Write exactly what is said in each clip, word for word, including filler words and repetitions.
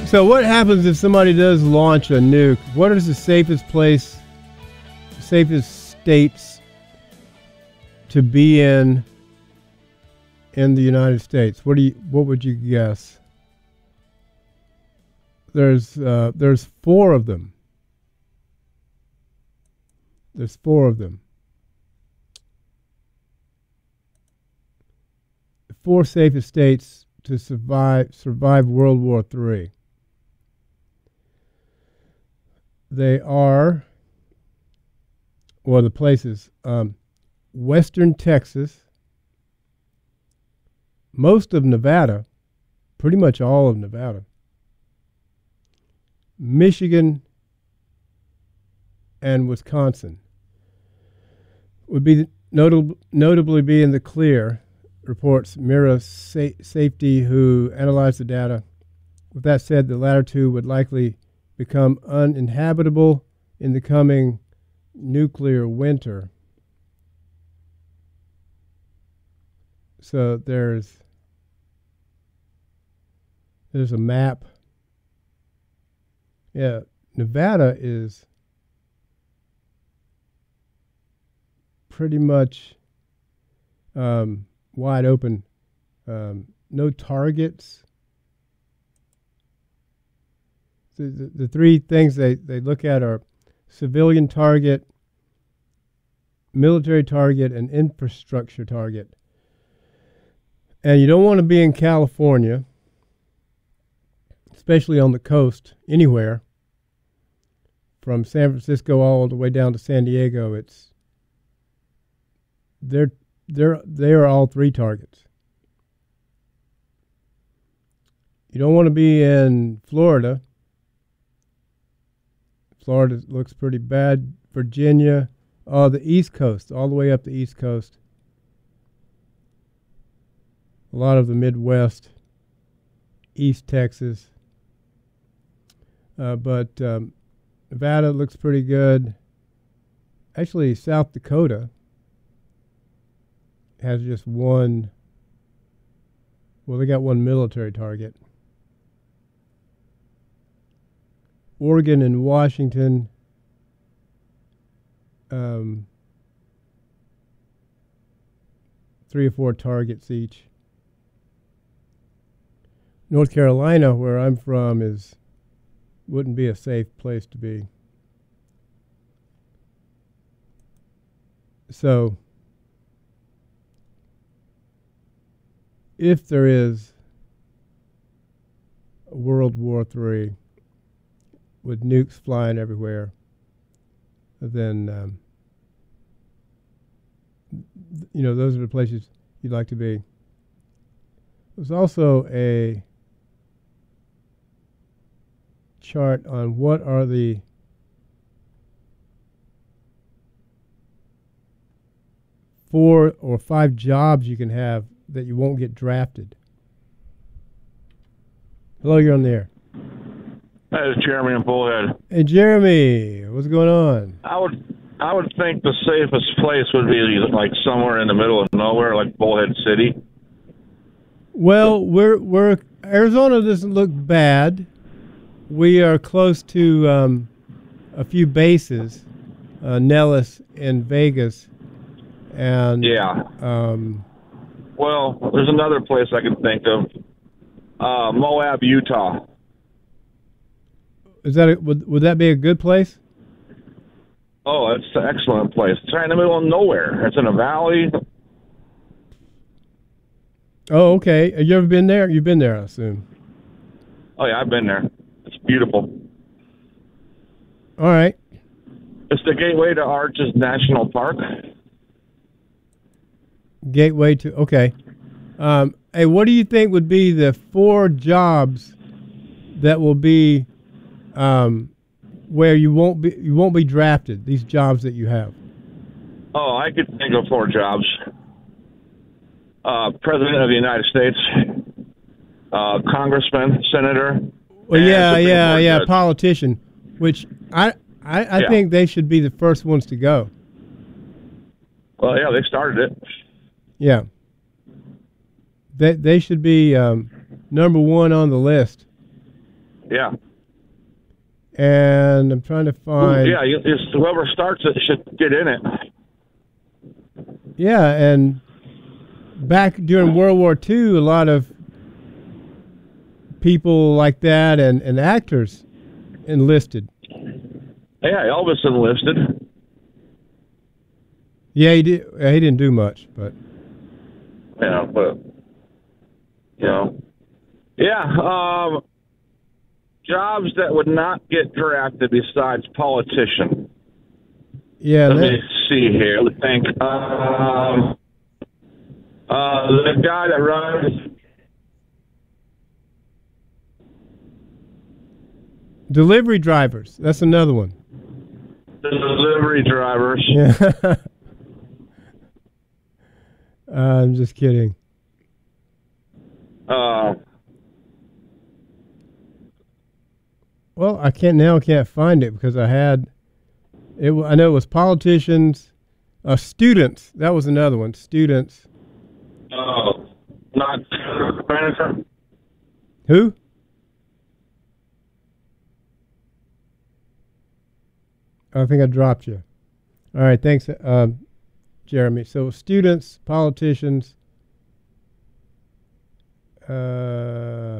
So what happens if somebody does launch a nuke? What is the safest place, safest states to be in in the United States? What do you? What would you guess? There's uh, there's four of them. There's four of them. The four safest states to survive survive World War Three. They are, well, the places, um, Western Texas, most of Nevada, pretty much all of Nevada, Michigan, and Wisconsin would be notab- notably be in the clear, reports Mira Sa- Safety, who analyzed the data. With that said, the latter two would likely become uninhabitable in the coming nuclear winter. So there's there's a map. Yeah, Nevada is pretty much um, wide open. Um, no targets. The, the, the three things they, they look at are civilian target, military target, and infrastructure target. And you don't want to be in California, especially on the coast, anywhere. From San Francisco all the way down to San Diego, it's they're they're they are all three targets. You don't want to be in Florida. Florida looks pretty bad. Virginia, oh, the East Coast, all the way up the East Coast. A lot of the Midwest, East Texas. Uh, but um, Nevada looks pretty good. Actually, South Dakota has just one. Well, they got one military target. Oregon and Washington, um, three or four targets each. North Carolina, where I'm from, is wouldn't be a safe place to be. So, if there is a World War Three with nukes flying everywhere, then um, th- you know, those are the places you'd like to be. There's also a chart on what are the four or five jobs you can have that you won't get drafted. Hello, you're on the air. That is Jeremy in Bullhead. Hey, Jeremy, what's going on? I would, I would think the safest place would be like somewhere in the middle of nowhere, like Bullhead City. Well, we're we're Arizona doesn't look bad. We are close to um, a few bases, uh, Nellis and Vegas, and yeah. Um, well, there's another place I can think of, uh, Moab, Utah. Is that a, would would that be a good place? Oh, it's an excellent place. It's right in the middle of nowhere. It's in a valley. Oh, okay. Have you ever been there? You've been there, I assume. Oh yeah, I've been there. It's beautiful. All right. It's the gateway to Arches National Park. Gateway to okay. Um, hey, what do you think would be the four jobs that will be um, where you won't be you won't be drafted? These jobs that you have. Oh, I could think of four jobs. Uh, President of the United States, uh, Congressman, Senator. Well, yeah, yeah, yeah, judge. Politician. Which I I, I yeah. think they should be the first ones to go. Well, yeah, they started it. Yeah. They they should be um, number one on the list. Yeah. And I'm trying to find. Ooh, yeah, you, it's, whoever starts it should get in it. Yeah, and back during World War Two, a lot of people like that and, and actors enlisted. Yeah, Elvis enlisted. Yeah, he did. He didn't do much, but yeah, but you know, yeah. Um, jobs that would not get drafted besides politician. Yeah. Let that, me see here. Let me think. Um, uh, the guy that runs. Delivery drivers. That's another one. The delivery drivers. Yeah. uh, I'm just kidding. Uh, well, I can't now. Can't find it because I had it. I know it was politicians, uh, students. That was another one. Students. uh, not manager. Who? I think I dropped you. All right, thanks, uh, Jeremy. So students, politicians. Uh,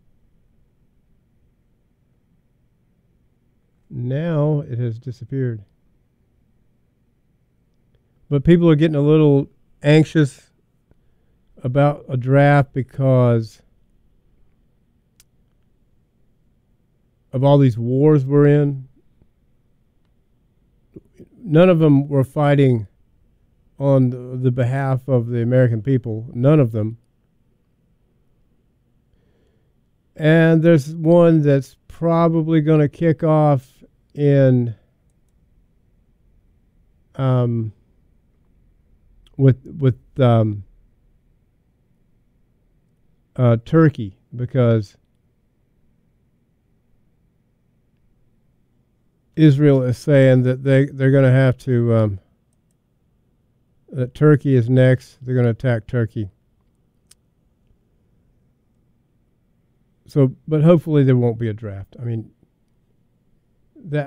now it has disappeared. But people are getting a little anxious about a draft because of all these wars we're in. None of them were fighting on the, the behalf of the American people. None of them. And there's one that's probably going to kick off in um, with with um, uh, Turkey, because Israel is saying that they, they're going to have to, um, that Turkey is next. They're going to attack Turkey. So, but hopefully there won't be a draft. I mean, that,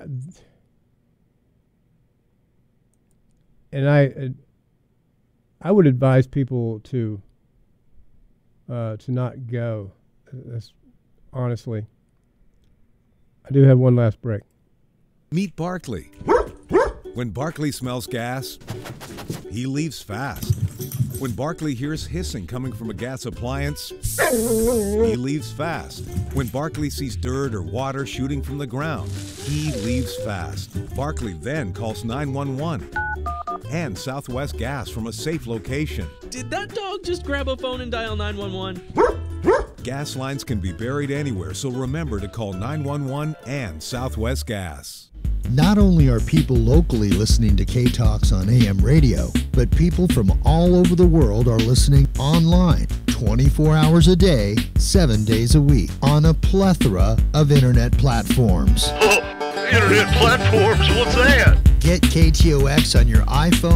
and I, I would advise people to, uh, to not go. That's, honestly. I do have one last break. Meet Barkley. When Barkley smells gas, he leaves fast. When Barkley hears hissing coming from a gas appliance, he leaves fast. When Barkley sees dirt or water shooting from the ground, he leaves fast. Barkley then calls nine one one and Southwest Gas from a safe location. Did that dog just grab a phone and dial nine one one? Gas lines can be buried anywhere, so remember to call nine one one and Southwest Gas. Not only are people locally listening to K-Talks on A M radio, but people from all over the world are listening online twenty-four hours a day, seven days a week on a plethora of internet platforms. Oh, internet platforms? What's that? Get K T O X on your iPhone